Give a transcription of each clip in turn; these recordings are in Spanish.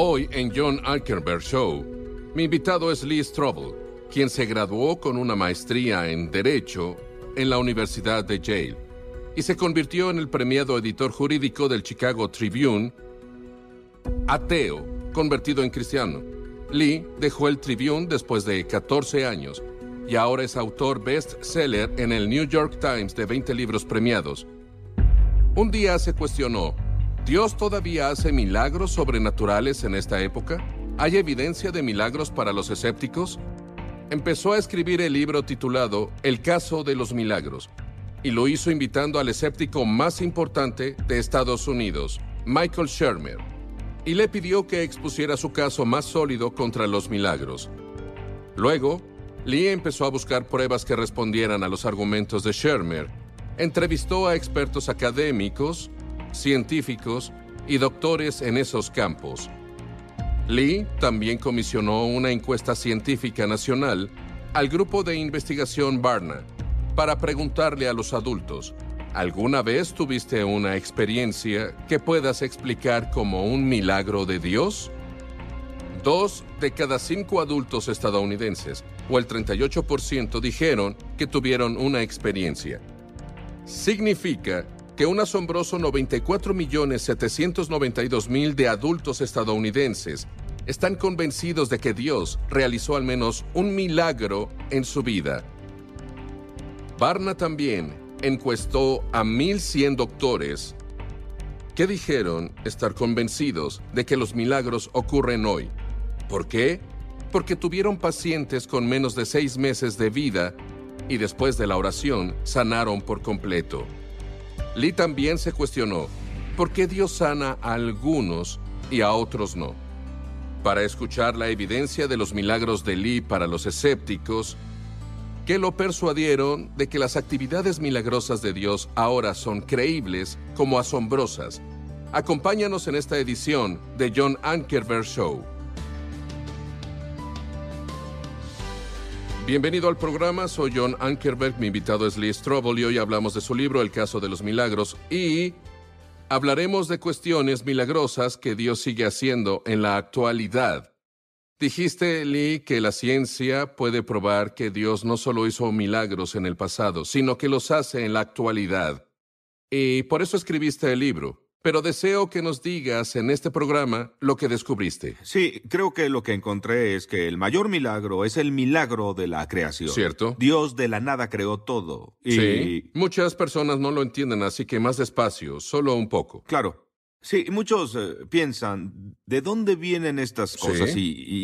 Hoy en John Ankerberg Show, mi invitado es Lee Strobel, quien se graduó con una maestría en Derecho en la Universidad de Yale y se convirtió en el premiado editor jurídico del Chicago Tribune, ateo, convertido en cristiano. Lee dejó el Tribune después de 14 años y ahora es autor bestseller en el New York Times de 20 libros premiados. Un día se cuestionó, ¿Dios todavía hace milagros sobrenaturales en esta época? ¿Hay evidencia de milagros para los escépticos? Empezó a escribir el libro titulado El caso de los milagros, y lo hizo invitando al escéptico más importante de Estados Unidos, Michael Shermer, y le pidió que expusiera su caso más sólido contra los milagros. Luego, Lee empezó a buscar pruebas que respondieran a los argumentos de Shermer. Entrevistó a expertos académicos, científicos y doctores en esos campos. Lee también comisionó una encuesta científica nacional al grupo de investigación Barna para preguntarle a los adultos, ¿alguna vez tuviste una experiencia que puedas explicar como un milagro de Dios? 2 de cada 5 adultos estadounidenses, o el 38%, dijeron que tuvieron una experiencia. Significa que un asombroso 94.792.000 de adultos estadounidenses están convencidos de que Dios realizó al menos un milagro en su vida. Barna también encuestó a 1,100 doctores que dijeron estar convencidos de que los milagros ocurren hoy. ¿Por qué? Porque tuvieron pacientes con menos de 6 meses de vida y después de la oración sanaron por completo. Lee también se cuestionó, ¿por qué Dios sana a algunos y a otros no? Para escuchar la evidencia de los milagros de Lee para los escépticos, que lo persuadieron de que las actividades milagrosas de Dios ahora son creíbles como asombrosas. Acompáñanos en esta edición de John Ankerberg Show. Bienvenido al programa, soy John Ankerberg, mi invitado es Lee Strobel y hoy hablamos de su libro El caso de los milagros y hablaremos de cuestiones milagrosas que Dios sigue haciendo en la actualidad. Dijiste, Lee, que la ciencia puede probar que Dios no solo hizo milagros en el pasado, sino que los hace en la actualidad. Y por eso escribiste el libro. Pero deseo que nos digas en este programa lo que descubriste. Sí, creo que lo que encontré es que el mayor milagro es el milagro de la creación. ¿Cierto? Dios de la nada creó todo. Sí, muchas personas no lo entienden, así que más despacio, solo un poco. Claro. Sí, muchos piensan, ¿de dónde vienen estas cosas? Sí.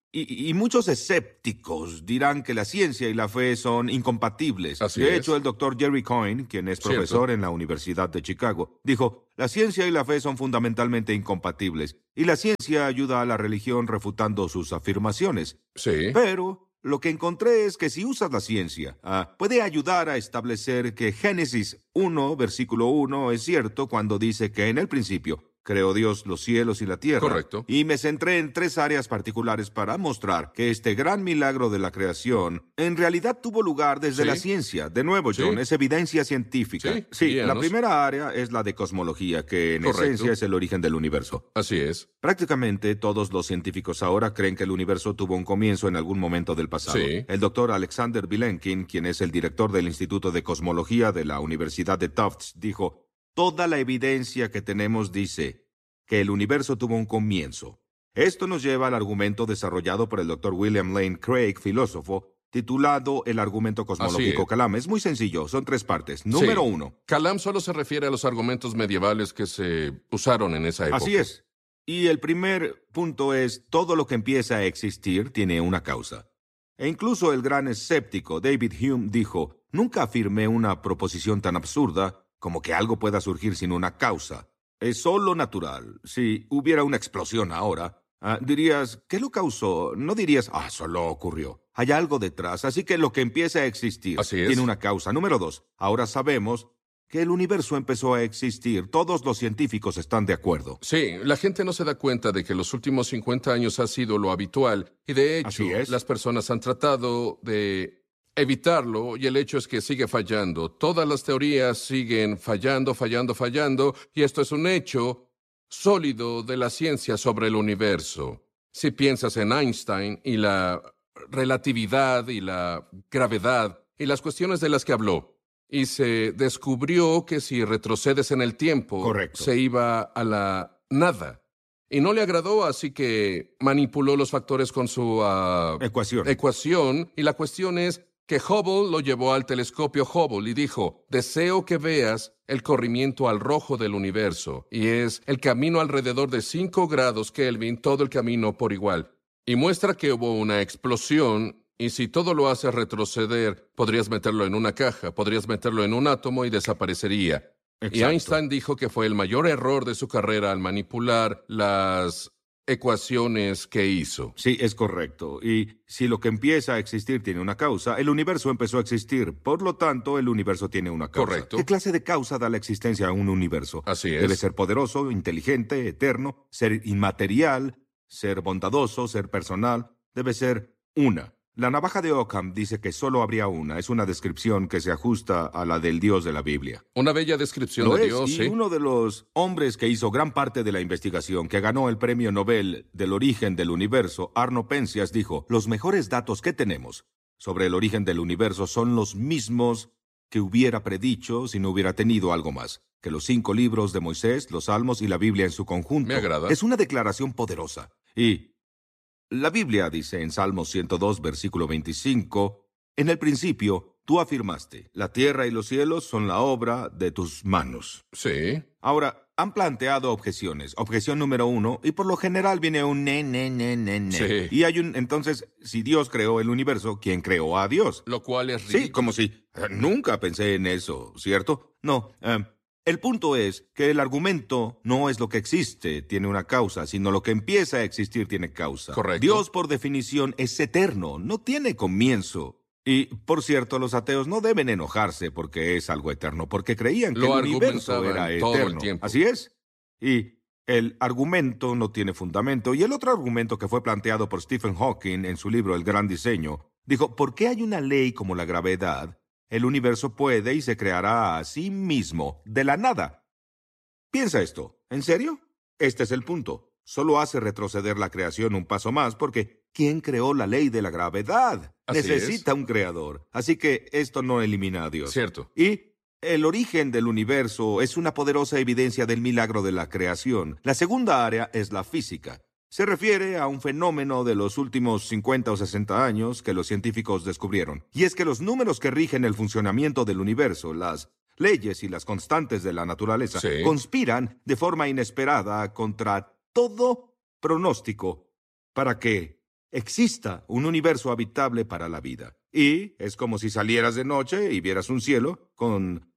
Y muchos escépticos dirán que la ciencia y la fe son incompatibles. Así de es. hecho, el doctor Jerry Coyne, quien es Cierto. profesor en la Universidad de Chicago, dijo, la ciencia y la fe son fundamentalmente incompatibles, y la ciencia ayuda a la religión refutando sus afirmaciones. Sí. Pero lo que encontré es que si usas la ciencia, puede ayudar a establecer que Génesis 1, versículo 1, es cierto cuando dice que en el principio creó Dios los cielos y la tierra. Correcto. Y me centré en 3 áreas particulares para mostrar que este gran milagro de la creación en realidad tuvo lugar desde Sí. la ciencia. De nuevo, John, Sí. es evidencia científica. Sí, la guíanos. primera área es la de cosmología, que en Correcto. esencia es el origen del universo. Así es. Prácticamente todos los científicos ahora creen que el universo tuvo un comienzo en algún momento del pasado. Sí. El doctor Alexander Vilenkin, quien es el director del Instituto de Cosmología de la Universidad de Tufts, dijo, toda la evidencia que tenemos dice que el universo tuvo un comienzo. Esto nos lleva al argumento desarrollado por el doctor William Lane Craig, filósofo, titulado El argumento cosmológico Así es. Calam. Es muy sencillo, son 3 partes. Número Sí. 1. Calam solo se refiere a los argumentos medievales que se usaron en esa época. Así es. Y el primer punto es, todo lo que empieza a existir tiene una causa. E incluso el gran escéptico David Hume dijo, nunca afirmé una proposición tan absurda como que algo pueda surgir sin una causa. Es solo natural. Si hubiera una explosión ahora, dirías, ¿qué lo causó? No dirías, solo ocurrió. Hay algo detrás, así que lo que empieza a existir Así es. tiene una causa. Número 2, ahora sabemos que el universo empezó a existir. Todos los científicos están de acuerdo. Sí, la gente no se da cuenta de que los últimos 50 años ha sido lo habitual y de hecho Así es. las personas han tratado de evitarlo y el hecho es que sigue fallando. Todas las teorías siguen fallando y esto es un hecho sólido de la ciencia sobre el universo. Si piensas en Einstein y la relatividad y la gravedad y las cuestiones de las que habló, y se descubrió que si retrocedes en el tiempo, Correcto. se iba a la nada. Y no le agradó, así que manipuló los factores con su ecuación. Y la cuestión es que Hubble lo llevó al telescopio Hubble y dijo, deseo que veas el corrimiento al rojo del universo. Y es el camino alrededor de 5 grados Kelvin, todo el camino por igual. Y muestra que hubo una explosión, y si todo lo hace retroceder, podrías meterlo en una caja, podrías meterlo en un átomo y desaparecería. Exacto. Y Einstein dijo que fue el mayor error de su carrera al manipular las ecuaciones que hizo. Sí, es correcto. Y si lo que empieza a existir tiene una causa, el universo empezó a existir. Por lo tanto, el universo tiene una causa. Correcto. ¿Qué clase de causa da la existencia a un universo? Así es. Debe ser poderoso, inteligente, eterno, ser inmaterial, ser bondadoso, ser personal. Debe ser una. La navaja de Ockham dice que solo habría una. Es una descripción que se ajusta a la del Dios de la Biblia. Una bella descripción Lo de es, Dios, y sí. uno de los hombres que hizo gran parte de la investigación, que ganó el premio Nobel del origen del universo, Arno Penzias, dijo, los mejores datos que tenemos sobre el origen del universo son los mismos que hubiera predicho si no hubiera tenido algo más, que los 5 libros de Moisés, los Salmos y la Biblia en su conjunto. Me agrada. Es una declaración poderosa. Y la Biblia dice en Salmos 102, versículo 25, en el principio tú afirmaste, la tierra y los cielos son la obra de tus manos. Sí. Ahora, han planteado objeciones. Objeción número 1, y por lo general viene un ne. Sí. Y hay entonces, si Dios creó el universo, ¿quién creó a Dios? Lo cual es ridículo. Sí, como si nunca pensé en eso, ¿cierto? No, el punto es que el argumento no es lo que existe, tiene una causa, sino lo que empieza a existir tiene causa. Correcto. Dios, por definición, es eterno, no tiene comienzo. Y, por cierto, los ateos no deben enojarse porque es algo eterno, porque creían que Lo el universo argumentaban era todo el eterno. tiempo. Así es. Y el argumento no tiene fundamento. Y el otro argumento que fue planteado por Stephen Hawking en su libro El Gran Diseño, dijo, ¿por qué hay una ley como la gravedad? El universo puede y se creará a sí mismo de la nada. Piensa esto. ¿En serio? Este es el punto. Solo hace retroceder la creación un paso más porque ¿quién creó la ley de la gravedad? Así Necesita un creador. Así que esto no elimina a Dios. Cierto. Y el origen del universo es una poderosa evidencia del milagro de la creación. La segunda área es la física. Se refiere a un fenómeno de los últimos 50 o 60 años que los científicos descubrieron. Y es que los números que rigen el funcionamiento del universo, las leyes y las constantes de la naturaleza, Sí. conspiran de forma inesperada contra todo pronóstico para que exista un universo habitable para la vida. Y es como si salieras de noche y vieras un cielo con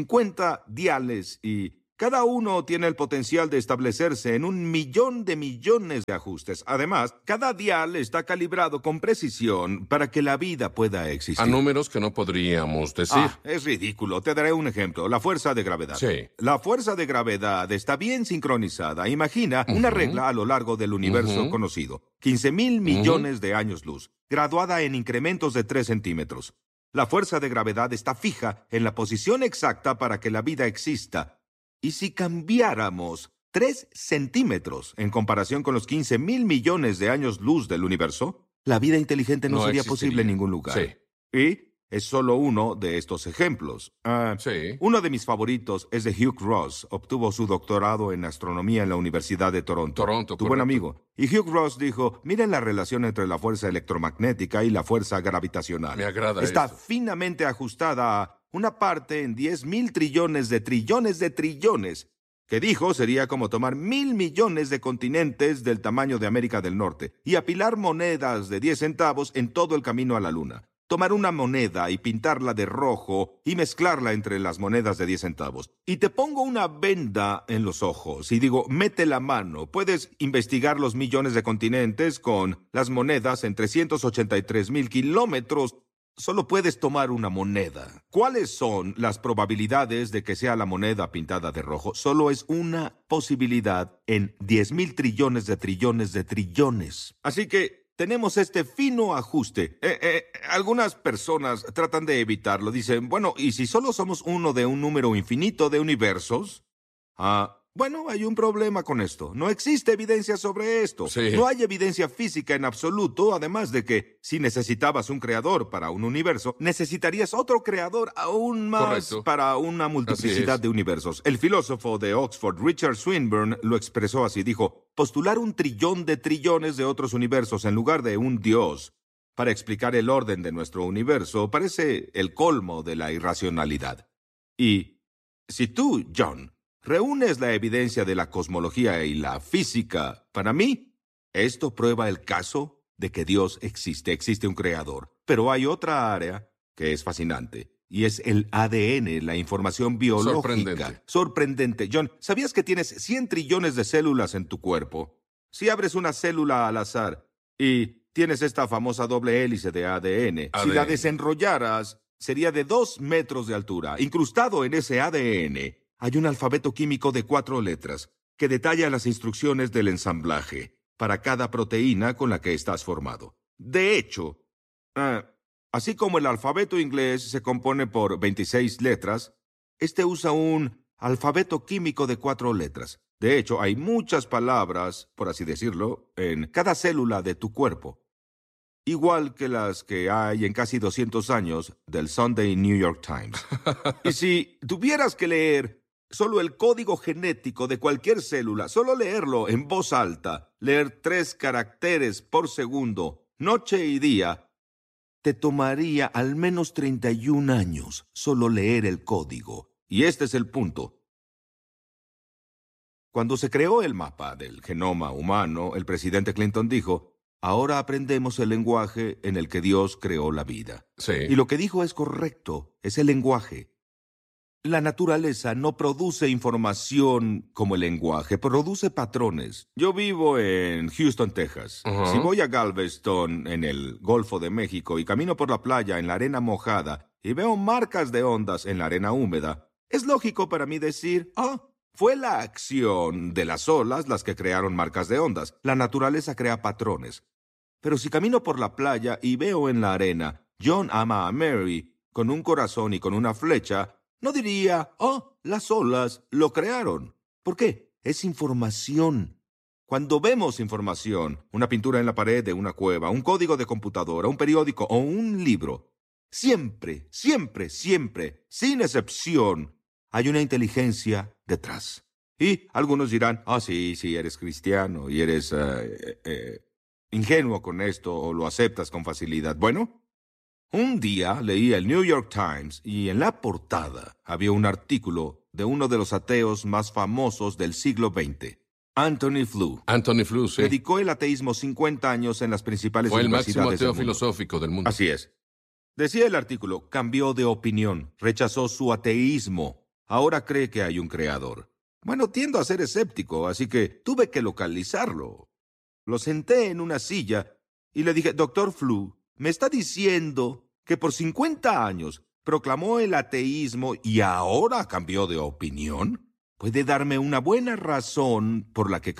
50 diales y cada uno tiene el potencial de establecerse en 1.000.000 de millones de ajustes. Además, cada dial está calibrado con precisión para que la vida pueda existir. A números que no podríamos decir. Es ridículo. Te daré un ejemplo. La fuerza de gravedad. Sí. La fuerza de gravedad está bien sincronizada. Imagina una regla a lo largo del universo conocido. 15.000 millones de años luz, graduada en incrementos de 3 centímetros. La fuerza de gravedad está fija en la posición exacta para que la vida exista. Y si cambiáramos 3 centímetros en comparación con los 15.000 millones de años luz del universo, la vida inteligente no sería existiría. posible en ningún lugar. Sí. Y es solo uno de estos ejemplos. Sí. Uno de mis favoritos es de Hugh Ross. Obtuvo su doctorado en astronomía en la Universidad de Toronto. Toronto, tu buen correcto. amigo. Y Hugh Ross dijo, miren la relación entre la fuerza electromagnética y la fuerza gravitacional. Me agrada Está esto. finamente ajustada a una parte en 10.000 trillones de trillones de trillones, que dijo sería como tomar 1.000 millones de continentes del tamaño de América del Norte y apilar monedas de 10 centavos en todo el camino a la luna. Tomar una moneda y pintarla de rojo y mezclarla entre las monedas de 10 centavos. Y te pongo una venda en los ojos y digo, mete la mano. Puedes investigar los millones de continentes con las monedas en 383.000 kilómetros. Solo puedes tomar una moneda. ¿Cuáles son las probabilidades de que sea la moneda pintada de rojo? Solo es una posibilidad en 10.000 trillones de trillones de trillones. Así que tenemos este fino ajuste. Algunas personas tratan de evitarlo. Dicen, bueno, ¿y si solo somos uno de un número infinito de universos? Bueno, hay un problema con esto. No existe evidencia sobre esto. Sí. No hay evidencia física en absoluto, además de que si necesitabas un creador para un universo, necesitarías otro creador aún más Correcto. para una multiplicidad de universos. El filósofo de Oxford, Richard Swinburne, lo expresó así. Dijo, postular 1 trillón de trillones de otros universos en lugar de un Dios para explicar el orden de nuestro universo parece el colmo de la irracionalidad. Y si tú, John, reúnes la evidencia de la cosmología y la física, para mí, esto prueba el caso de que Dios existe, existe un creador. Pero hay otra área que es fascinante, y es el ADN, la información biológica. Sorprendente. John, ¿sabías que tienes 100 trillones de células en tu cuerpo? Si abres una célula al azar y tienes esta famosa doble hélice de ADN, si la desenrollaras, sería de 2 metros de altura. Incrustado en ese ADN hay un alfabeto químico de 4 letras que detalla las instrucciones del ensamblaje para cada proteína con la que estás formado. De hecho, así como el alfabeto inglés se compone por 26 letras, este usa un alfabeto químico de 4 letras. De hecho, hay muchas palabras, por así decirlo, en cada célula de tu cuerpo, igual que las que hay en casi 200 años del Sunday New York Times. Y si tuvieras que leer solo el código genético de cualquier célula, solo leerlo en voz alta, leer 3 caracteres por segundo, noche y día, te tomaría al menos 31 años solo leer el código. Y este es el punto. Cuando se creó el mapa del genoma humano, el presidente Clinton dijo, ahora aprendemos el lenguaje en el que Dios creó la vida. Sí. Y lo que dijo es correcto, es el lenguaje. La naturaleza no produce información como el lenguaje, produce patrones. Yo vivo en Houston, Texas. Si voy a Galveston, en el Golfo de México, y camino por la playa en la arena mojada y veo marcas de ondas en la arena húmeda, es lógico para mí decir, fue la acción de las olas las que crearon marcas de ondas. La naturaleza crea patrones. Pero si camino por la playa y veo en la arena, John ama a Mary, con un corazón y con una flecha, no diría, las olas lo crearon. ¿Por qué? Es información. Cuando vemos información, una pintura en la pared de una cueva, un código de computadora, un periódico o un libro, siempre, siempre, siempre, sin excepción, hay una inteligencia detrás. Y algunos dirán, sí, eres cristiano y eres ingenuo con esto o lo aceptas con facilidad. Bueno, un día leí el New York Times y en la portada había un artículo de uno de los ateos más famosos del siglo XX, Anthony Flew. Anthony Flew, sí. Dedicó el ateísmo 50 años en las principales universidades del mundo. Fue el máximo ateo filosófico del mundo. Así es. Decía el artículo, cambió de opinión, rechazó su ateísmo. Ahora cree que hay un creador. Bueno, tiendo a ser escéptico, así que tuve que localizarlo. Lo senté en una silla y le dije, Dr. Flew, ¿me está diciendo que por 50 años proclamó el ateísmo y ahora cambió de opinión? ¿Puede darme una buena razón por la que